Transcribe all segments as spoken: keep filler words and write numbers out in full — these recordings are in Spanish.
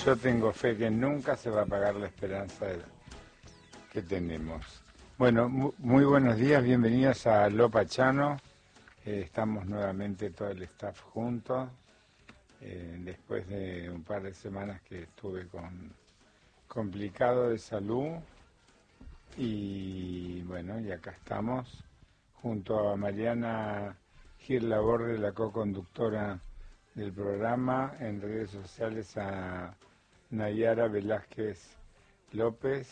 yo tengo fe que nunca se va a apagar la esperanza de- que tenemos. Bueno, mu- muy buenos días, bienvenidos a Lo Pachano. Eh, estamos nuevamente todo el staff juntos, eh, después de un par de semanas que estuve con complicado de salud. Y bueno, y acá estamos, junto a Mariana Gil Laborde, la co-conductora del programa, en redes sociales a Nayara Velázquez López,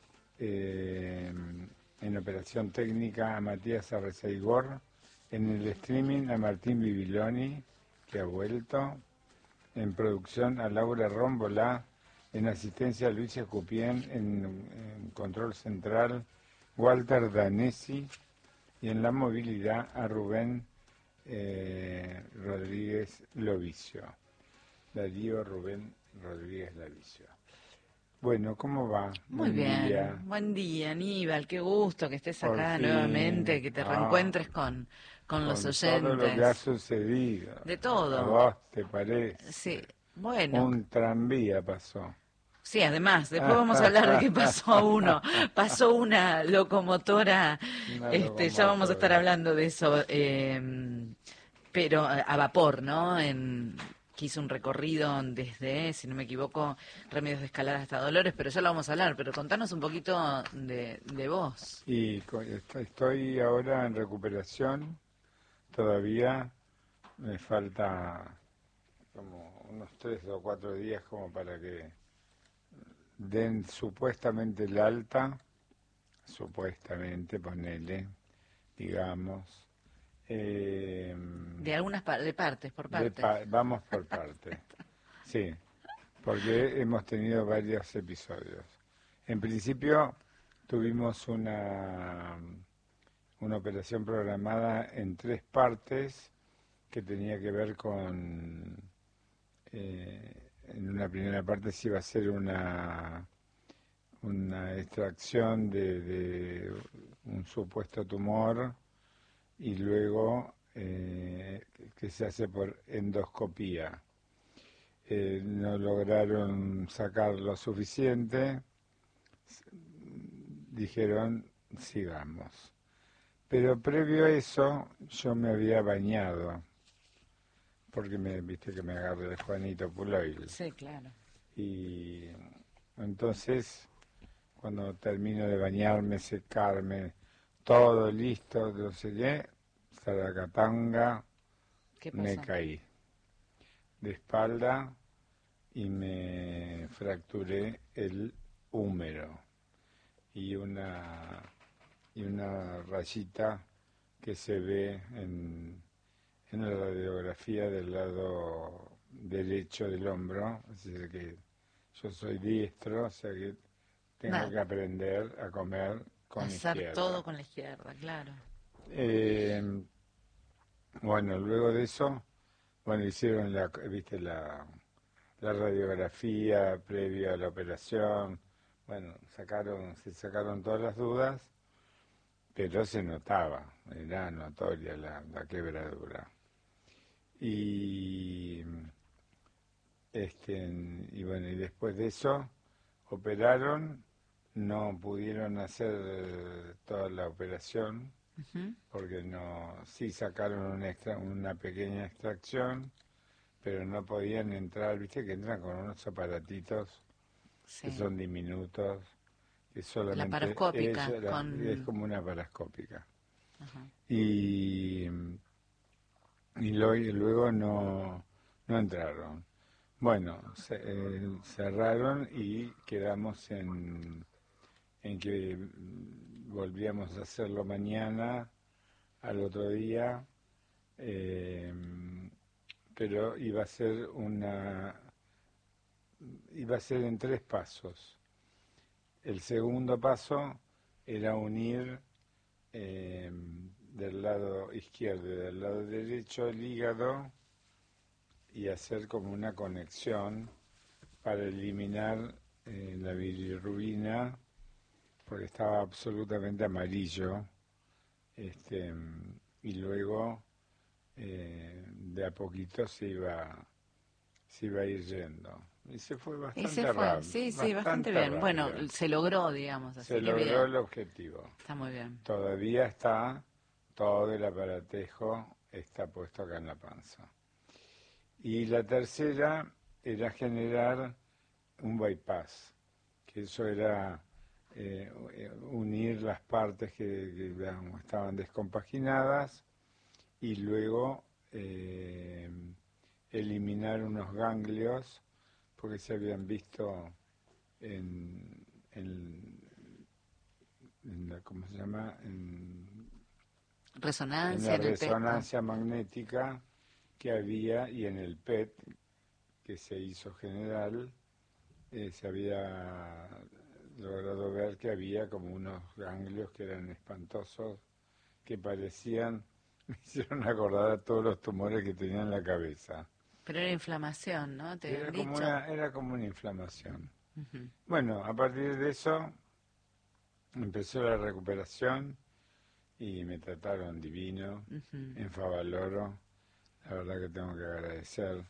eh, en operación técnica a Matías Arrezaigor, en el streaming a Martín Bibiloni, que ha vuelto, en producción a Laura Rómbola, en asistencia a Luisa Cupien, en, en control central Walter Danesi, y en la movilidad a Rubén eh, Rodríguez Lovicio. Darío Rubén Rodríguez Lovicio. Bueno, ¿cómo va? Muy Buen bien, día. buen día, Aníbal, qué gusto que estés Por acá fin. nuevamente, que te Ah, reencuentres con, con los con todo lo que ha oyentes. sucedido. De ¿A todo. vos te parece? Sí, bueno, Un tranvía pasó. sí, además, después vamos a hablar de qué pasó a uno. Pasó una locomotora, Una este, ya vamos a estar locomotora. hablando de eso, eh, pero a, a vapor, ¿no? En, que hizo un recorrido desde, si no me equivoco, Remedios de Escalada hasta Dolores, pero ya lo vamos a hablar, pero contanos un poquito de, de vos. Y co- est- estoy ahora en recuperación, todavía me falta como unos tres o cuatro días como para que den supuestamente el alta, supuestamente, ponele, digamos. eh, De algunas pa- de partes, por de partes. pa- vamos por parte, sí, porque hemos tenido varios episodios. En principio tuvimos una, una operación programada en tres partes que tenía que ver con, eh, en una primera parte se iba a hacer una, una extracción de, de un supuesto tumor y luego eh, que se hace por endoscopía. Eh, no lograron sacar lo suficiente, dijeron sigamos. Pero previo a eso yo me había bañado, porque me viste que me agarré el Juanito Puloil. Sí, claro. Y entonces, cuando termino de bañarme, secarme, todo listo, no sé qué, zaracatanga, ¿Qué me pasó? caí de espalda y me fracturé el húmero y una, y una rayita que se ve en, en la radiografía del lado derecho del hombro, es decir, que yo soy diestro, o sea que tengo Nada, que aprender a comer con hacer izquierda. todo con la izquierda, claro. Eh, bueno, luego de eso, bueno, hicieron la, viste, la, la radiografía previa a la operación, bueno, sacaron, se sacaron todas las dudas, pero se notaba, era notoria la, la quebradura. Y este y bueno, y después de eso operaron, no pudieron hacer eh, toda la operación Ujú. porque no, sí sacaron una, extra, una pequeña extracción, pero no podían entrar, viste que entran con unos aparatitos que Sí. son diminutos, que La solamente paroscópica ella la- es con... como una parascópica. Ajá. Y, y, lo- y luego no, no entraron. Bueno, se, eh, cerraron y quedamos en, en que mm, volvíamos a hacerlo mañana, al otro día, eh, pero iba a ser una, iba a ser en tres pasos. El segundo paso era unir eh, del lado izquierdo y del lado derecho el hígado y hacer como una conexión para eliminar eh, la bilirrubina, porque estaba absolutamente amarillo, este, y luego eh, de a poquito se iba se iba a ir yendo. Y se fue bastante Y se fue, rápido. sí, sí, bastante, bastante bien. rápido. Bueno, se logró, digamos. Así se que logró bien. el objetivo. Está muy bien. Todavía está, todo el aparatejo está puesto acá en la panza. Y la tercera era generar un bypass, que eso era eh, unir las partes que, que digamos, estaban descompaginadas y luego eh, eliminar unos ganglios porque se habían visto en, en, en la, ¿cómo se llama? En, Resonancia en en, la el P E T. resonancia magnética que había y en el P E T que se hizo general eh, se había logrado ver que había como unos ganglios que eran espantosos, que parecían, me hicieron acordar a todos los tumores que tenía en la cabeza. Pero era inflamación, ¿no? ¿Te Era habían como, dicho? una, era como una inflamación. Uh-huh. Bueno, a partir de eso empezó la recuperación y me trataron divino, Uh-huh. en Favaloro. La verdad que tengo que agradecer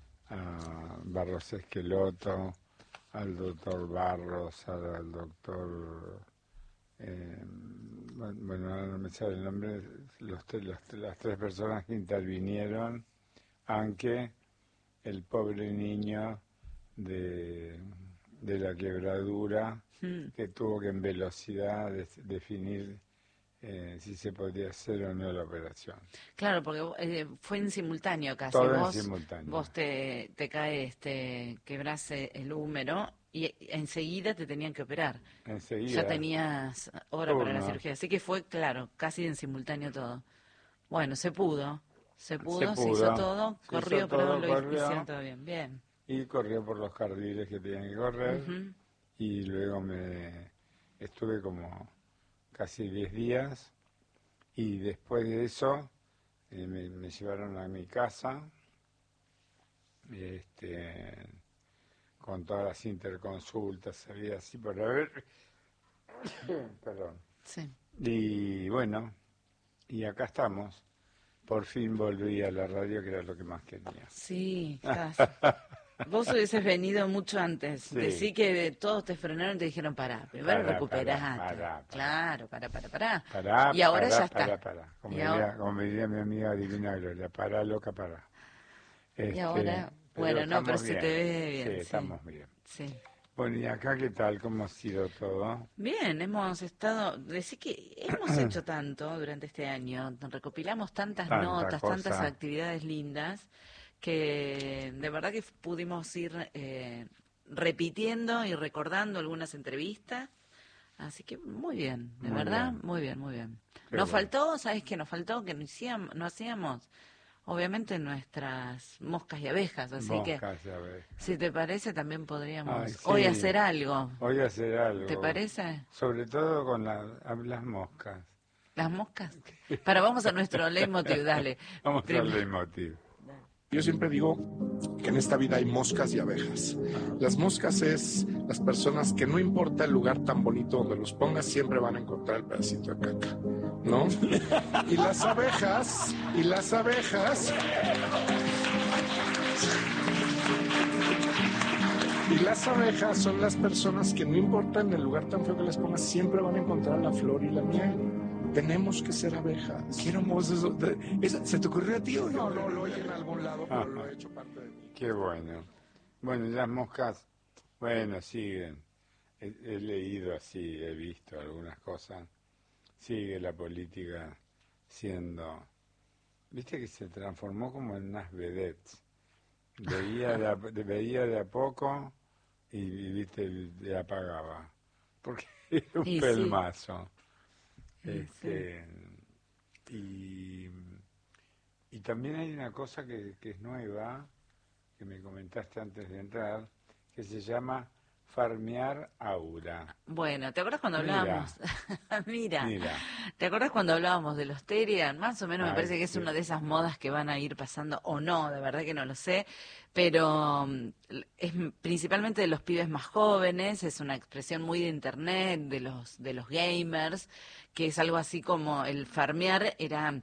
a Barros Esqueloto, al doctor Barros, al, al doctor, eh, bueno, ahora no me sale el nombre, los, los, las tres personas que intervinieron, aunque el pobre niño de, de la quebradura, Uh-huh. que tuvo que en velocidad de, definir eh, si se podía hacer o no la operación. Claro, porque eh, fue en simultáneo casi. Todo vos, en simultáneo. Vos te, te caes, te quebrás el húmero y enseguida te tenían que operar. Enseguida. Ya tenías hora Turno. para la cirugía. Así que fue, claro, casi en simultáneo todo. Bueno, se pudo. Se pudo, se, se, pudo. hizo todo, se corrió, hizo pero todo, lo corrió, hicieron todo bien. Bien. Y corrió por los carriles que tenían que correr. Uh-huh. Y luego me estuve como casi diez días. Y después de eso eh, me, me llevaron a mi casa este, con todas las interconsultas, había así por haber. Perdón. Sí. Y bueno, y acá estamos. Por fin volví a la radio, que era lo que más quería. Sí, estás. Vos hubieses venido mucho antes. Sí. Decí que todos te frenaron y te dijeron, pará, primero Pará, recuperate. pará, pará, pará. Claro, pará, pará, pará. Pará, y ahora pará, ya está. Pará, pará. Como, Y diría, ahora- como diría mi amiga Divina Gloria, pará, loca, pará. Este, Y ahora, bueno, no, pero estamos se te bien. ve bien. Sí, Sí, estamos bien. sí. Bueno, ¿y acá qué tal? ¿Cómo ha sido todo? Bien, hemos estado, decí que hemos hecho tanto durante este año, recopilamos tantas Tanta notas, cosa. tantas actividades lindas, que de verdad que pudimos ir eh, repitiendo y recordando algunas entrevistas, así que muy bien, de Muy verdad, bien. muy bien, muy bien. Qué Nos bueno. faltó, ¿sabes qué? Nos faltó que no hacíamos, no hacíamos, obviamente, nuestras moscas y abejas, así que... Moscas, ya ves. Si te parece, también podríamos Ay, sí. hoy hacer algo. Voy a hacer algo. ¿Te parece? Sobre todo con la- las moscas. ¿Las moscas? Para, vamos a nuestro leitmotiv, dale. Vamos Prim- al leitmotiv. Yo siempre digo que en esta vida hay moscas y abejas. Las moscas es las personas que no importa el lugar tan bonito donde los pongas, siempre van a encontrar el pedacito de caca, ¿no? Y las abejas, y las abejas... Y las abejas son las personas que no importa en el lugar tan feo que les pongas, siempre van a encontrar la flor y la miel. Tenemos que ser abejas. Qué hermoso eso. De- ¿eso ¿Se te ocurrió a ti o No, no? no lo oí en algún lado, pero Ah. lo he hecho parte de mí. Qué bueno. Bueno, y las moscas, bueno, siguen. He, he leído así, he visto algunas cosas. Sigue la política siendo... Viste que se transformó como en unas vedettes. Veía de a, de- veía de a poco y, y, viste, le apagaba. Porque era un Y sí. pelmazo. Y Este, y, y también hay una cosa que, que es nueva, que me comentaste antes de entrar, que se llama farmear aura. Bueno, ¿te acuerdas cuando Mira. hablábamos? Mira, Mira, ¿te acuerdas cuando hablábamos de los Terian? Más o menos me Ay, parece que es sí. una de esas modas que van a ir pasando, o no, de verdad que no lo sé, pero mm, es m- principalmente de los pibes más jóvenes, es una expresión muy de internet, de los, de los gamers, que es algo así como el farmear era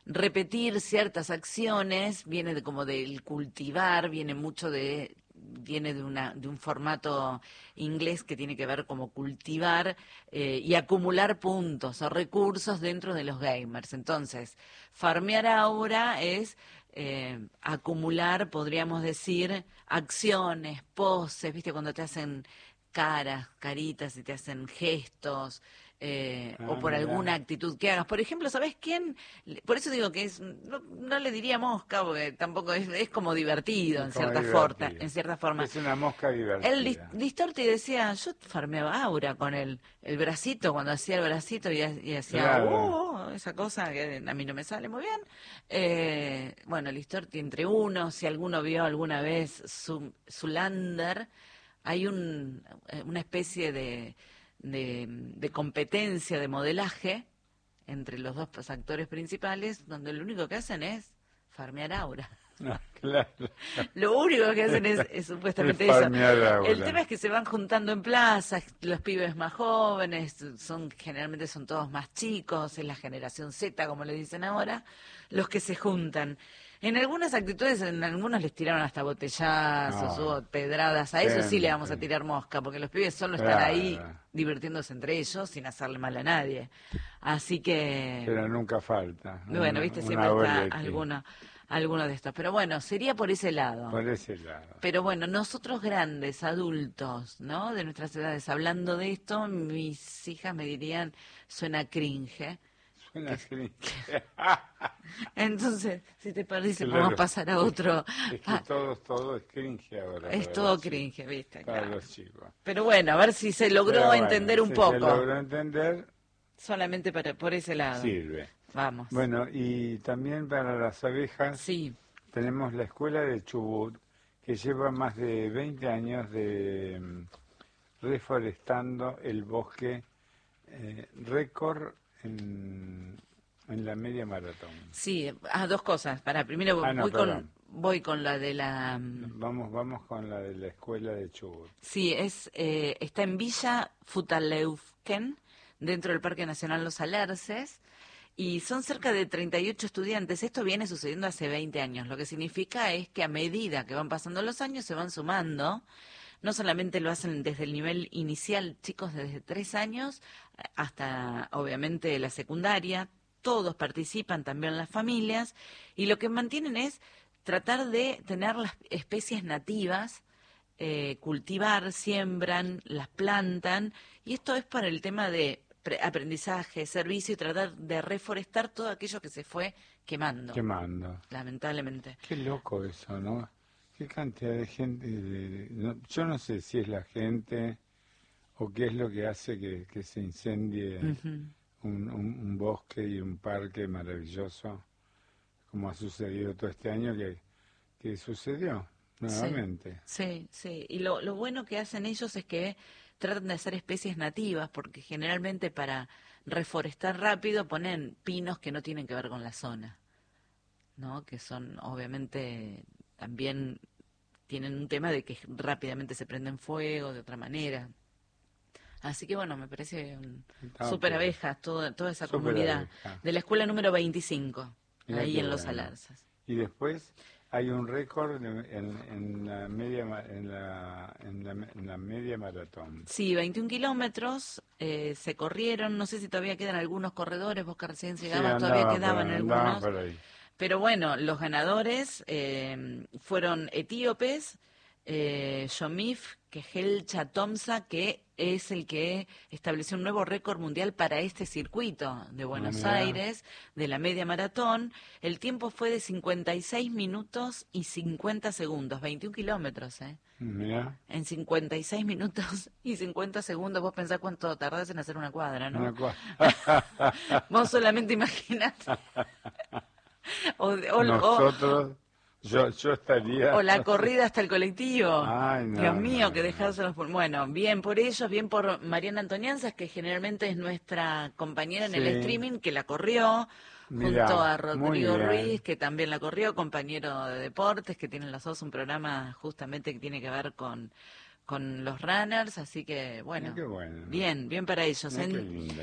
repetir ciertas acciones, viene de como del cultivar, viene mucho de viene de una de un formato inglés que tiene que ver como cultivar eh, y acumular puntos o recursos dentro de los gamers. Entonces, farmear aura es eh, acumular, podríamos decir, acciones, poses, ¿viste? Cuando te hacen caras, caritas y te hacen gestos, eh, Ah, o por mirá. alguna actitud que hagas. Por ejemplo, ¿sabés quién? Por eso digo que es no, no le diría mosca, porque tampoco es, es como divertido, Es en como cierta divertido. forma, en cierta forma. Es una mosca divertida. El Dis- Distorti decía, yo farmeaba aura con el, el bracito, cuando hacía el bracito y, ha- y hacía, Claro. "Oh", esa cosa que a mí no me sale muy bien. Eh, bueno, el Distorti entre uno, si alguno vio alguna vez su, Zulander, hay un, eh, una especie de, de, de competencia de modelaje entre los dos actores principales, donde lo único que hacen es farmear aura. Ah, claro. Lo único que hacen es, es supuestamente Es eso. farmear aura. El tema es que se van juntando en plazas, los pibes más jóvenes, son generalmente son todos más chicos, es la generación Z, como le dicen ahora, los que se juntan. En algunas actitudes, en algunos les tiraron hasta botellazos No. o pedradas, a eso sí le vamos a Siempre. tirar mosca, porque los pibes solo están Claro. ahí divirtiéndose entre ellos sin hacerle mal a nadie. Así que... Pero nunca falta. Bueno, Una- viste, una siempre está boletín. alguno, alguno de estos. Pero bueno, sería por ese lado. Por ese lado. Pero bueno, nosotros grandes, adultos, ¿no? De nuestras edades, hablando de esto, mis hijas me dirían, suena cringe. Suena cringe. Entonces, si te parece, Claro. podemos pasar a otro. Es que Ah, todo, todo es cringe ahora. es para todo los chicos, cringe, ¿viste? Para Claro. los chicos. Pero bueno, a ver si se logró Pero bueno, entender un si poco. Se logró entender, Solamente para, por ese lado. sirve. Vamos. Bueno, y también para las abejas Sí, tenemos la escuela de Chubut, que lleva más de veinte años de mm, reforestando el bosque, eh, récord en, en la media maratón. sí. Ah, dos cosas. Para primero Ah, no, voy con perdón. voy con la de la. mm, Vamos, vamos con la de la escuela de Chubut. Sí, es eh, está en Villa Futaleufken, dentro del Parque Nacional Los Alerces, y son cerca de treinta y ocho estudiantes. Esto viene sucediendo hace veinte años, lo que significa es que a medida que van pasando los años se van sumando. No solamente lo hacen desde el nivel inicial, chicos desde tres años, hasta obviamente la secundaria, todos participan, también las familias, y lo que mantienen es tratar de tener las especies nativas, eh, cultivar, siembran, las plantan, y esto es para el tema de pre- aprendizaje, servicio y tratar de reforestar todo aquello que se fue quemando, Quemando. lamentablemente. Qué loco eso, ¿no? Qué cantidad de gente. de- de- no- yo no sé si es la gente o qué es lo que hace que, que se incendie Ujú. un, un- un bosque y un parque maravilloso, como ha sucedido todo este año, que, que sucedió nuevamente. Sí, sí. Y lo, lo bueno que hacen ellos es que tratan de hacer especies nativas, porque generalmente para reforestar rápido ponen pinos que no tienen que ver con la zona, ¿no? Que son, obviamente, también tienen un tema de que rápidamente se prenden fuego de otra manera. Así que bueno, me parece un Está super ok. abejas, toda, toda esa Súper comunidad abeja. de la escuela número veinticinco, Mirá ahí qué en Los bueno. Alerces. Y después hay un récord de- en, en la media ma- en la, en la, en la media maratón. Sí, veintiún kilómetros eh, se corrieron, no sé si todavía quedan algunos corredores, vos que recién llegabas, Sí, todavía andaban quedaban por- andaban algunos. por ahí. Pero bueno, los ganadores eh, fueron etíopes, eh, Yomif Kehelcha Tomsa, que es el que estableció un nuevo récord mundial para este circuito de Buenos mirá. Aires, de la media maratón. El tiempo fue de cincuenta y seis minutos y cincuenta segundos, veintiún kilómetros, ¿eh? Mirá, En cincuenta y seis minutos y cincuenta segundos, vos pensás cuánto tardás en hacer una cuadra, ¿no? una cua- Vos solamente imaginate. O, de- o- o- Nosotros, yo, yo estaría... o la corrida hasta el colectivo. Ay, no, Dios mío, no, que no. dejárselos por... Bueno, bien por ellos, bien por Mariana Antonianzas, que generalmente es nuestra compañera en el Sí. streaming, que la corrió, Mirá, junto a muy Rodrigo bien. Ruiz, que también la corrió, compañero de deportes, que tienen los dos un programa justamente que tiene que ver con, con los runners, así que, bueno, Qué bueno. bien, bien para ellos. Mirá En- qué linda.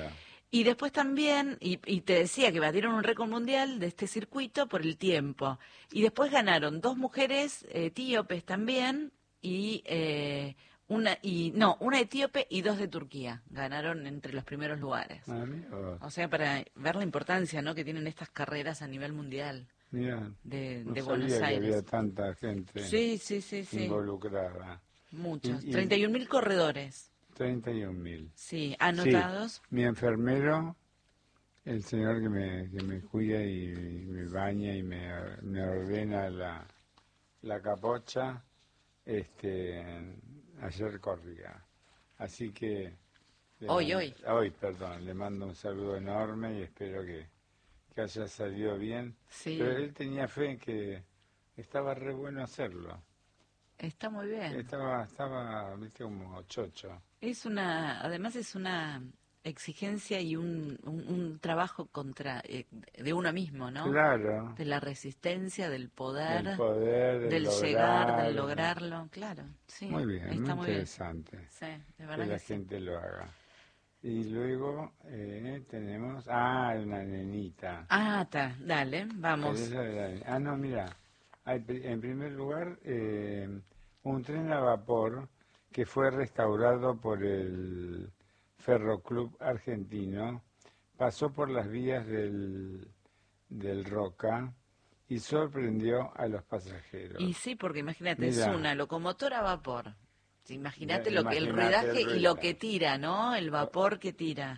Y después también, y, y te decía que batieron un récord mundial de este circuito por el tiempo. Y después ganaron dos mujeres etíopes también, y eh, una, y no, una etíope y dos de Turquía. Ganaron entre los primeros lugares. Amigos. O sea, para ver la importancia, ¿no?, que tienen estas carreras a nivel mundial. Mira, de, no de sabía Buenos que Aires. había tanta gente Sí, sí, sí, sí. involucrada. Muchos. Y- y- treinta y un mil corredores. treinta y un mil. Sí, anotados. Sí, mi enfermero, el señor que me, que me cuida y, y me baña y me, me ordena la, la capocha, este, ayer corría. Así que... le Hoy, mando- hoy. Hoy, perdón. Le mando un saludo enorme y espero que, que haya salido bien. Sí. Pero él tenía fe en que estaba re bueno hacerlo. Está muy bien. Estaba, estaba, viste, como chocho. Es una, además es una exigencia y un, un, un trabajo contra eh, de uno mismo, ¿no? Claro. De la resistencia, del poder, Del poder, del, del lograr, llegar, del lograrlo, claro. Sí, Muy bien, está muy muy bien. interesante Sí, de que verdad la que sí. gente lo haga. Y luego eh, tenemos, ah, una nenita. Ah, está, dale, vamos. Teresa de la- Ah, no, mira, hay, pri- en primer lugar, eh, un tren a vapor que fue restaurado por el Ferroclub argentino, pasó por las vías del, del Roca y sorprendió a los pasajeros. Y sí, porque imagínate, es Mira. una locomotora a vapor. Sí, imagínate Ya, lo que el imagínate rodaje el y lo ruido. que tira, ¿no? El vapor que tira.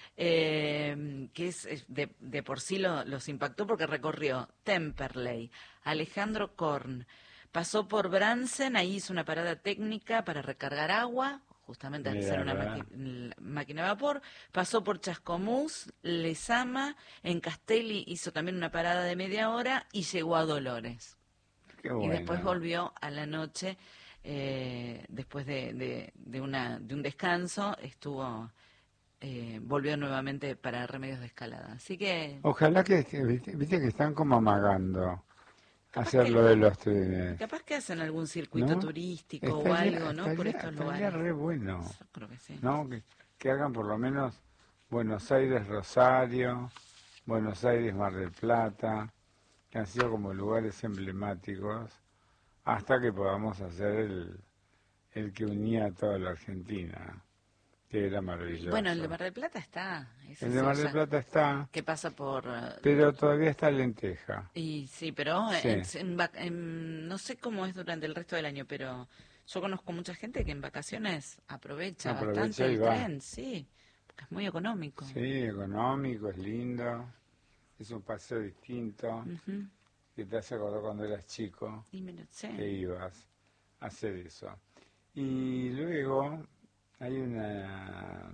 Eh, que es, es de, de por sí lo- los impactó porque recorrió Temperley, Alejandro Korn, pasó por Bransen, ahí hizo una parada técnica para recargar agua, justamente al Mira, ser una ¿verdad? maqui- máquina de vapor, pasó por Chascomús, Lezama, en Castelli hizo también una parada de media hora y llegó a Dolores. Qué Y bueno. después volvió a la noche, eh, después de, de, de, una, de un descanso, estuvo, eh, volvió nuevamente para Remedios de Escalada. Así que, Ojalá que, que viste, viste que están como amagando Capaz hacer que- lo de los trenes. capaz que hacen algún circuito ¿No? turístico o Estaría- algo, ¿no? Por estaría- estos estaría lugares. re bueno, Yo creo que sí. ¿no? Que, que hagan por lo menos Buenos Aires, Rosario, Buenos Aires, Mar del Plata, que han sido como lugares emblemáticos, hasta que podamos hacer el, el que unía a toda la Argentina, que era maravilloso. Bueno, el de Mar del Plata está. ese El de sí, Mar o del sea, Plata está, que pasa por... eh, pero todavía está Lenteja. Y sí, pero Sí. en- en vac- en- no sé cómo es durante el resto del año, pero yo conozco mucha gente que en vacaciones aprovecha, Aprovecha bastante y el va. tren, sí, porque es muy económico. Sí, económico, es lindo, es un paseo distinto, Ujú. que te hace acordar cuando eras chico, Y mira, sí. que ibas a hacer eso. Y luego hay una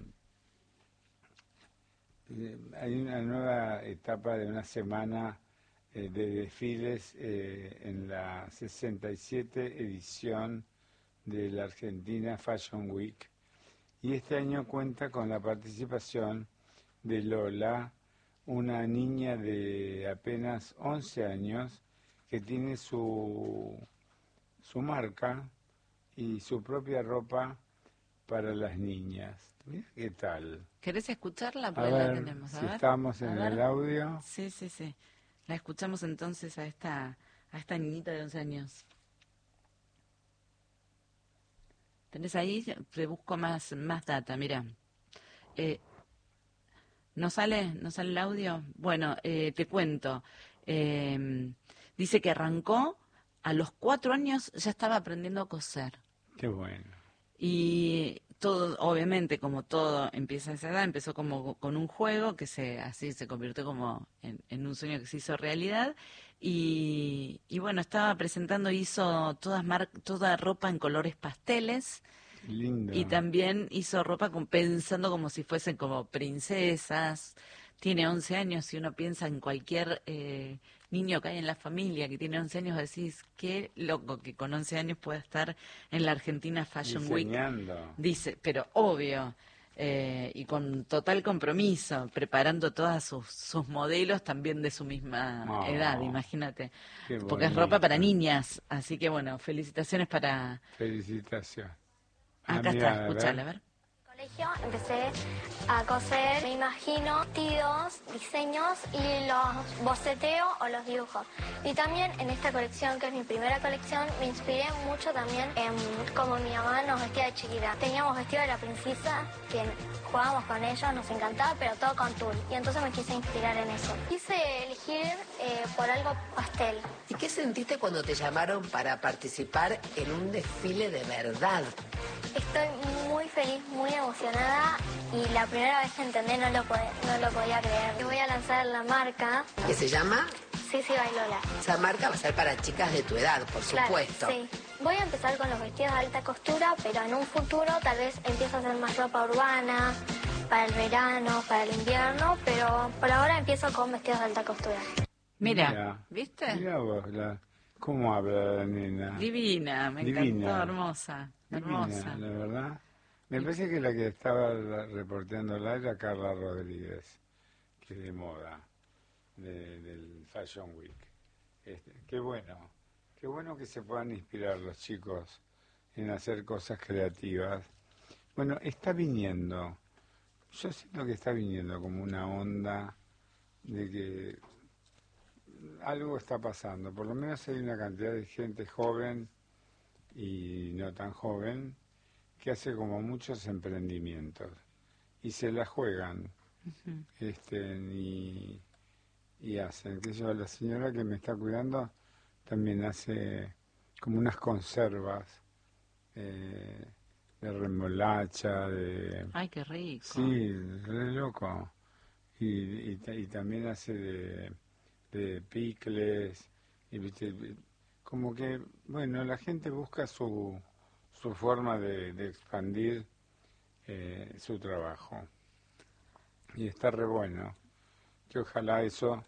eh, hay una nueva etapa de una semana eh, de desfiles eh, en la sesenta y siete edición de la Argentina Fashion Week, y este año cuenta con la participación de Lola, una niña de apenas once años que tiene su, su marca y su propia ropa para las niñas. Mira qué tal. ¿Querés escucharla? A Pues la ver tenemos. A si ver. estamos A en ver. el audio. Sí, sí, sí. La escuchamos entonces a esta, a esta niñita de once años. ¿Tenés ahí? Te busco más, más data, mira. Eh, ¿No sale? ¿No sale el audio? Bueno, eh, te cuento. Eh, dice que arrancó, a los cuatro años ya estaba aprendiendo a coser. Qué bueno. Y todo, obviamente, como todo empieza a esa edad, empezó como con un juego que se así se convirtió como en, en un sueño que se hizo realidad. Y, y bueno, estaba presentando, hizo todas mar, toda ropa en colores pasteles. Lindo. Y también hizo ropa con- pensando como si fuesen como princesas. Tiene once años y uno piensa en cualquier eh, niño que hay en la familia que tiene once años, decís, qué loco que con once años pueda estar en la Argentina Fashion Week. Diseñando. Dice, pero obvio, eh, y con total compromiso, preparando todas sus, sus modelos también de su misma Oh, edad, imagínate. Qué Porque es ropa para bonito. niñas, así que bueno, felicitaciones para... Felicitaciones. Acá Ah, mira, está, a escuchala, a ver. ver. Con Empecé a coser, me imagino vestidos, diseños y los boceteo o los dibujo. Y también en esta colección, que es mi primera colección, me inspiré mucho también en cómo mi mamá nos vestía de chiquita. Teníamos vestido de la princesa, que jugábamos con ellos, nos encantaba, pero todo con tul. Y entonces me quise inspirar en eso. Quise elegir eh, por algo pastel. ¿Y qué sentiste cuando te llamaron para participar en un desfile de verdad? Estoy muy feliz, muy emocionada y la primera vez que entendí no lo, podía, no lo podía creer. Voy a lanzar la marca. ¿Qué se llama? Sisi Bailola. Esa marca va a ser para chicas de tu edad, por Claro, supuesto. Sí. Voy a empezar con los vestidos de alta costura, pero en un futuro tal vez empiezo a hacer más ropa urbana, para el verano, para el invierno, pero por ahora empiezo con vestidos de alta costura. Mira, Mira, ¿viste? Mira vos, la, cómo habla la nena. Divina, me Divina. encantó, hermosa, hermosa. Divina, la verdad. Me parece que la que estaba reporteándola era Carla Rodríguez, que es de moda, de, del Fashion Week. Este, qué bueno, qué bueno que se puedan inspirar los chicos en hacer cosas creativas. Bueno, está viniendo, yo siento que está viniendo como una onda de que algo está pasando, por lo menos hay una cantidad de gente joven y no tan joven que hace como muchos emprendimientos y se la juegan. Uh-huh. este y, y hacen, que yo, la señora que me está cuidando también hace como unas conservas eh, de remolacha, de... ¡Ay, qué rico! Sí, re loco. Y, y, y también hace de, de picles, y, ¿viste? Como que, bueno, la gente busca su, su forma de, de expandir eh, su trabajo. Y está re bueno, que ojalá eso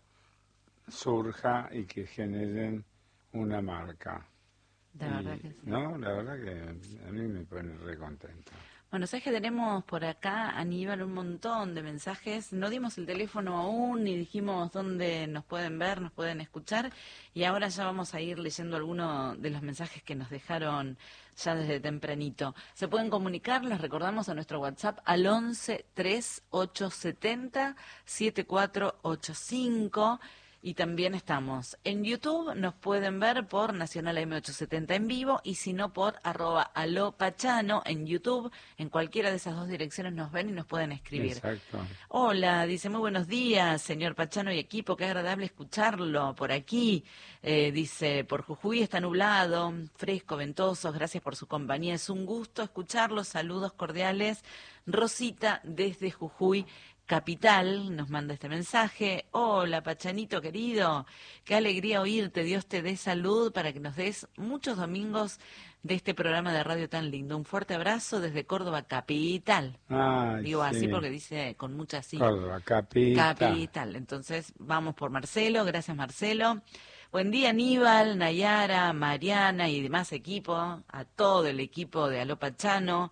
surja y que generen una marca. La y, verdad que sí. No, la verdad que a mí me pone re contento. Bueno, sabes que tenemos por acá, Aníbal, un montón de mensajes. No dimos el teléfono aún, ni dijimos dónde nos pueden ver, nos pueden escuchar. Y ahora ya vamos a ir leyendo algunos de los mensajes que nos dejaron ya desde tempranito. Se pueden comunicar, les recordamos, a nuestro WhatsApp al once, tres, ocho setenta, setenta y cuatro ochenta y cinco. Y también estamos en YouTube, nos pueden ver por Nacional A M ochocientos setenta en vivo y si no por arroba alopachano en YouTube. En cualquiera de esas dos direcciones nos ven y nos pueden escribir. Exacto. Hola, dice, muy buenos días, señor Pachano y equipo, qué agradable escucharlo por aquí. Eh, dice, por Jujuy está nublado, fresco, ventoso, gracias por su compañía, es un gusto escucharlos, saludos cordiales. Rosita desde Jujuy Capital nos manda este mensaje. Hola, Pachanito querido, qué alegría oírte, Dios te dé salud para que nos des muchos domingos de este programa de radio tan lindo. Un fuerte abrazo desde Córdoba Capital. Ay, Digo sí. así porque dice con mucha sí. Córdoba Capital. Capital. Entonces vamos por Marcelo, gracias Marcelo. Buen día Aníbal, Nayara, Mariana y demás equipo, a todo el equipo de Aló Pachano.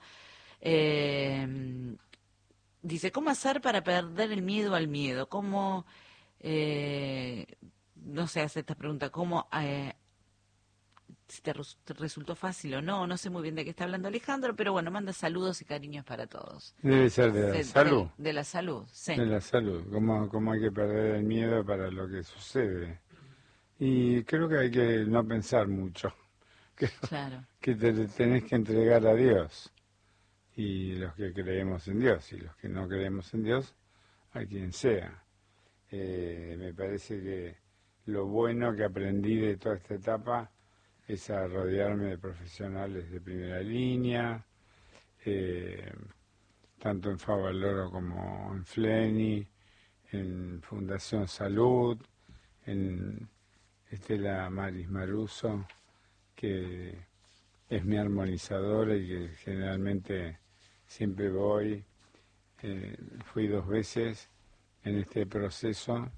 Eh... Dice, ¿cómo hacer para perder el miedo al miedo? ¿Cómo, eh, no sé, hace esta pregunta, ¿cómo, eh, si te, res, te resultó fácil o no? No sé muy bien de qué está hablando Alejandro, pero bueno, manda saludos y cariños para todos. Debe ser de la de, salud. De, de la salud, sí. De la salud, ¿Cómo, cómo hay que perder el miedo para lo que sucede. Y creo que hay que no pensar mucho, que, claro. que te tenés que entregar a Dios. Y los que creemos en Dios, y los que no creemos en Dios, a quien sea. Eh, me parece que lo bueno que aprendí de toda esta etapa es a rodearme de profesionales de primera línea, eh, tanto en Favaloro como en Fleni, en Fundación Salud, en Estela Maris Maruso, que es mi armonizadora y que generalmente siempre voy, eh, fui dos veces en este proceso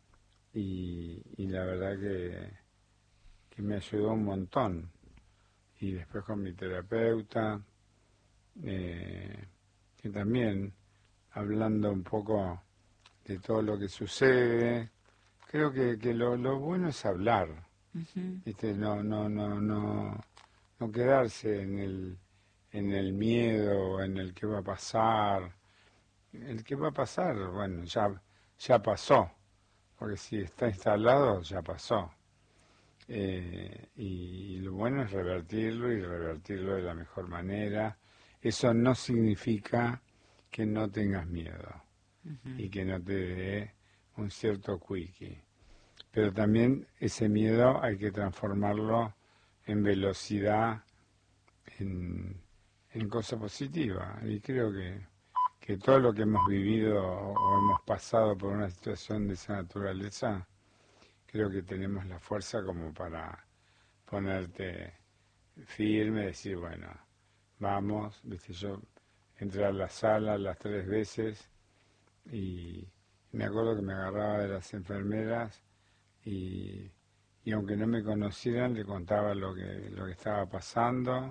y, y la verdad que, que me ayudó un montón. Y después con mi terapeuta, eh, que también hablando un poco de todo lo que sucede, creo que, que lo, lo bueno es hablar, uh-huh. ¿Viste? no, no, no, no, no quedarse en el en el miedo, en el qué va a pasar. El qué va a pasar, bueno, ya, ya pasó, porque si está instalado, ya pasó. Eh, y, y lo bueno es revertirlo y revertirlo de la mejor manera. Eso no significa que no tengas miedo uh-huh. y que no te dé un cierto quickie. Pero también ese miedo hay que transformarlo en velocidad, en, en cosa positiva. Y creo que, que todo lo que hemos vivido o hemos pasado por una situación de esa naturaleza, creo que tenemos la fuerza como para ponerte firme, decir, bueno, vamos, viste, yo entré a la sala las tres veces y me acuerdo que me agarraba de las enfermeras y, y aunque no me conocieran le contaba lo que, lo que estaba pasando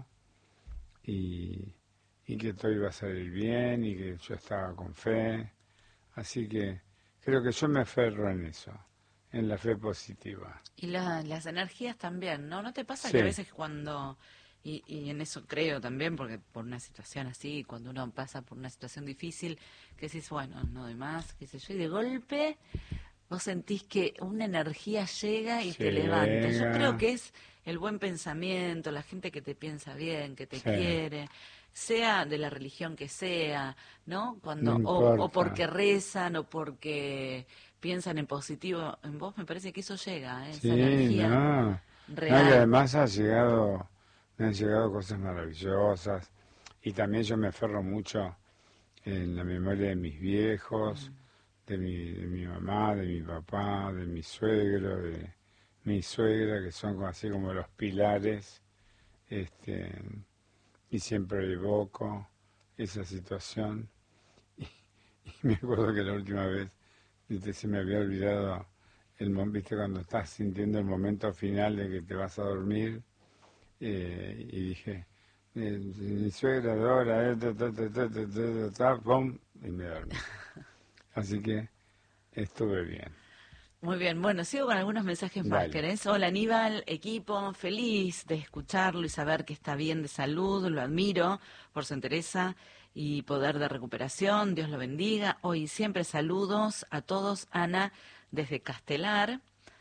y, y que todo iba a salir bien y que yo estaba con fe. Así que creo que yo me aferro en eso, en la fe positiva. Y la, las energías también, ¿no? ¿No te pasa Sí. que a veces cuando, y, y en eso creo también, porque por una situación así, cuando uno pasa por una situación difícil, que decís, bueno, no doy más, qué sé yo, y de golpe vos sentís que una energía llega y te levanta. Yo creo que es el buen pensamiento, la gente que te piensa bien, que te Sí. quiere, sea de la religión que sea, ¿no? Cuando No o, o importa. porque rezan o porque piensan en positivo en vos, me parece que eso llega, ¿eh? Esa Sí, energía no. real. No, y además ha llegado, me han llegado cosas maravillosas y también yo me aferro mucho en la memoria de mis viejos, mm. de, mi, de mi mamá, de mi papá, de mi suegro, de mi suegra, que son así como los pilares, este, y siempre evoco esa situación. Y, y me acuerdo que la última vez, viste, se me había olvidado el viste cuando estás sintiendo el momento final de que te vas a dormir, eh, y dije, eh, mi suegra Dora, eh, ta, ta, ta, ta, ta, ta, ta, pum, y me dormí. Así que estuve bien. Muy bien, bueno, sigo con algunos mensajes más, Dale. ¿querés? Hola Aníbal, equipo, feliz de escucharlo y saber que está bien de salud, lo admiro por su entereza y poder de recuperación, Dios lo bendiga. Hoy y siempre saludos a todos, Ana, desde Castelar.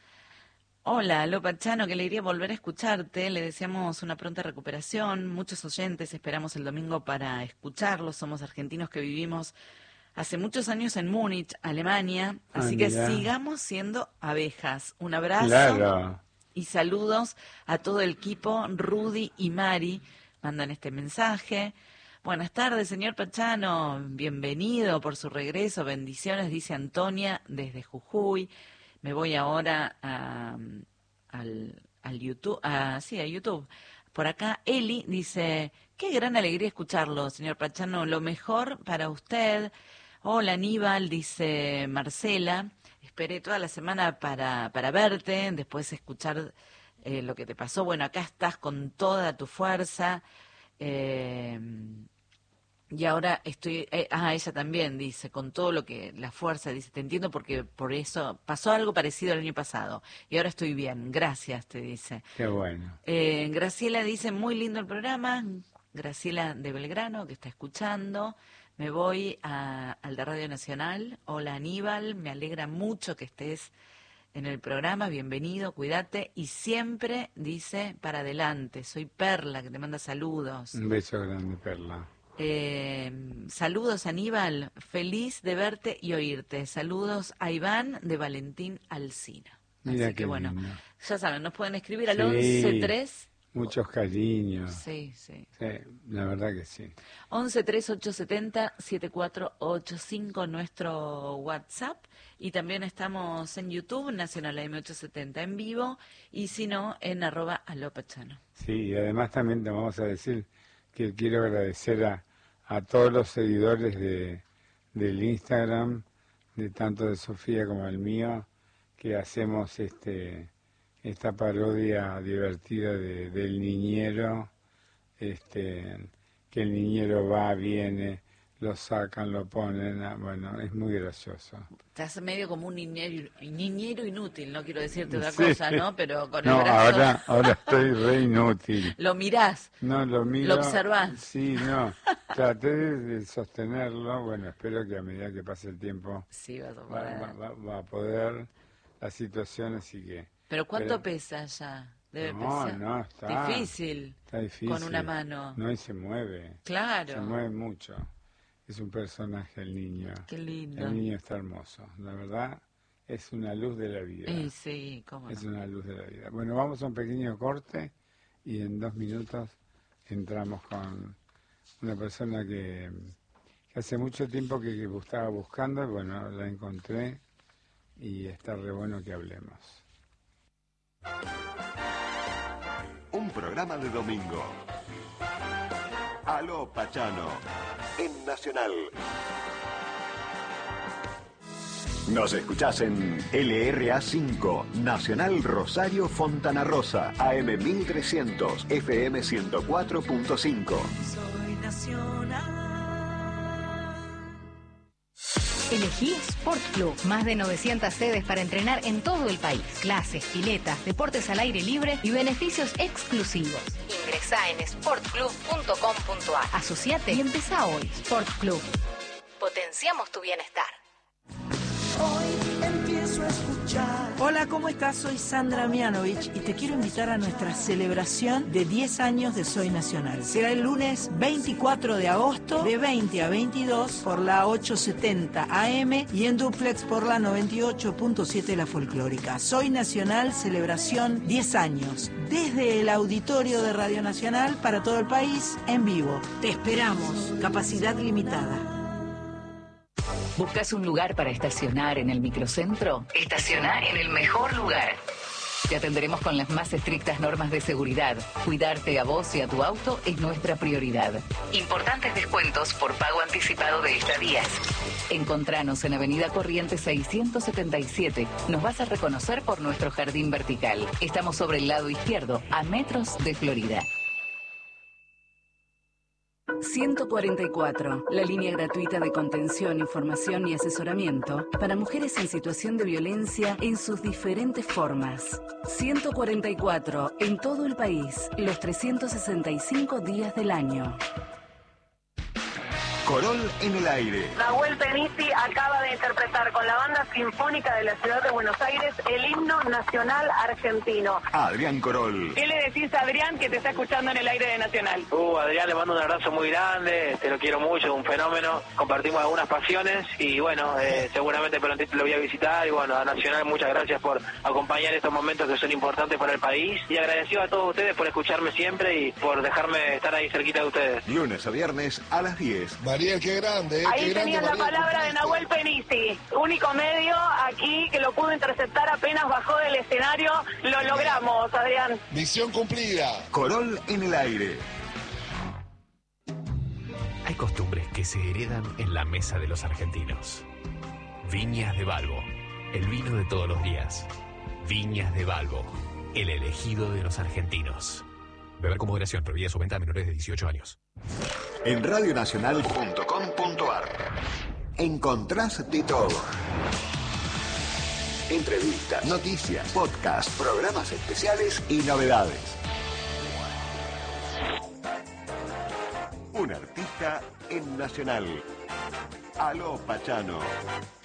Hola, Lopachano, qué alegría volver a escucharte, le deseamos una pronta recuperación, muchos oyentes, esperamos el domingo para escucharlos, somos argentinos que vivimos hace muchos años en Múnich, Alemania, así Ah, que mirá. sigamos siendo abejas. Un abrazo Claro. y saludos a todo el equipo. Rudy y Mari mandan este mensaje. Buenas tardes, señor Pachano, bienvenido por su regreso, bendiciones, dice Antonia desde Jujuy. Me voy ahora a, al, al YouTube, a, sí, a YouTube. Por acá Eli dice, qué gran alegría escucharlo, señor Pachano, lo mejor para usted. Hola Aníbal, dice Marcela, esperé toda la semana para, para verte, después escuchar eh, lo que te pasó. Bueno, acá estás con toda tu fuerza. Eh, y ahora estoy, eh, ah, ella también dice, con todo lo que, la fuerza, dice, te entiendo porque por eso pasó algo parecido el año pasado. Y ahora estoy bien, gracias, te dice. Qué bueno. Eh, Graciela dice, muy lindo el programa. Graciela de Belgrano, que está escuchando. Me voy a, al de Radio Nacional. Hola Aníbal, me alegra mucho que estés en el programa. Bienvenido, cuídate. Y siempre dice, para adelante. Soy Perla, que te manda saludos. Un beso grande, Perla. Eh, saludos Aníbal, feliz de verte y oírte. Saludos a Iván de Valentín Alsina. Mira Así que qué bueno, lindo. ya saben, nos pueden escribir al Sí. once tres. Muchos cariños. Sí, sí. Sí, la verdad que sí. once tres ocho siete cero siete cuatro ocho cinco nuestro WhatsApp, y también estamos en YouTube, Nacional A M ochocientos setenta en vivo, y si no, en arroba alopachano. Sí, y además también te vamos a decir que quiero agradecer a, a todos los seguidores de del Instagram, de tanto de Sofía como el mío, que hacemos este esta parodia divertida de, del niñero, este que el niñero va, viene, lo sacan, lo ponen, ah, bueno, es muy gracioso. Estás medio como un niñero, niñero inútil, no quiero decirte otra Sí. cosa, ¿no? Pero con No, el brazo... ahora, ahora estoy re inútil. Lo mirás, No, lo miro. lo observás. Sí, no, traté de, de sostenerlo, bueno, espero que a medida que pase el tiempo Sí, vas a va, poder. va- va- va a poder la situación, así que... Pero ¿cuánto pero- pesa ya? Debe No, pesar. no, está... Difícil. Está difícil. Con una mano. No, y se mueve. Claro. Se mueve mucho. Es un personaje el niño. Qué lindo. El niño está hermoso. La verdad, es una luz de la vida. Y sí, cómo Es no. una luz de la vida. Bueno, vamos a un pequeño corte y en dos minutos entramos con una persona que, que hace mucho tiempo que, que estaba buscando y bueno, la encontré y está re bueno que hablemos. Un programa de domingo. Aló Pachano, en Nacional. Nos escuchás en L R A cinco, Nacional Rosario Fontana Rosa, A M mil trescientos, F M ciento cuatro punto cinco. Soy nacional. Elegí Sport Club. Más de novecientas sedes para entrenar en todo el país. Clases, piletas, deportes al aire libre y beneficios exclusivos. Ingresá en sport club punto com punto a r. Asociate y empezá hoy. Sport Club. Potenciamos tu bienestar. Hoy empiezo a escuchar. Hola, ¿cómo estás? Soy Sandra Mianovich y te quiero invitar a nuestra celebración de diez años de Soy Nacional. Será el lunes veinticuatro de agosto de veinte a veintidós por la ochocientos setenta A M y en duplex por la noventa y ocho punto siete La Folclórica. Soy Nacional, celebración diez años. Desde el auditorio de Radio Nacional para todo el país en vivo. Te esperamos. Capacidad limitada. ¿Buscas un lugar para estacionar en el microcentro? Estaciona en el mejor lugar. Te atenderemos con las más estrictas normas de seguridad. Cuidarte a vos y a tu auto es nuestra prioridad. Importantes descuentos por pago anticipado de estadías. Encontranos en Avenida Corrientes seiscientos setenta y siete. Nos vas a reconocer por nuestro jardín vertical. Estamos sobre el lado izquierdo, a metros de Florida. ciento cuarenta y cuatro, la línea gratuita de contención, información y asesoramiento para mujeres en situación de violencia en sus diferentes formas. ciento cuarenta y cuatro, en todo el país, los trescientos sesenta y cinco días del año. Corol en el aire. Nahuel Penisi acaba de interpretar con la Banda Sinfónica de la Ciudad de Buenos Aires el himno nacional argentino. Adrián Corol. ¿Qué le decís a Adrián que te está escuchando en el aire de Nacional? Uh, Adrián, le mando un abrazo muy grande, te lo quiero mucho, es un fenómeno, compartimos algunas pasiones y bueno, eh, seguramente prontito lo voy a visitar y bueno, a Nacional muchas gracias por acompañar estos momentos que son importantes para el país y agradecido a todos ustedes por escucharme siempre y por dejarme estar ahí cerquita de ustedes. Lunes a viernes a las diez. Mariel, qué grande, ¿eh? Ahí Qué grande, tenían la Mariel, palabra de Nahuel Penisi, único medio aquí que lo pudo interceptar apenas bajó del escenario. Lo logramos, Adrián. Misión cumplida. Corol en el aire. Hay costumbres que se heredan en la mesa de los argentinos. Viñas de Balbo, el vino de todos los días. Viñas de Balbo, el elegido de los argentinos. Beber con moderación, prohibida su venta a menores de dieciocho años. En radionacional punto com punto a r encontrás de todo. Entrevistas, noticias, podcast, programas especiales y novedades. Un artista en Nacional. Aló Pachano.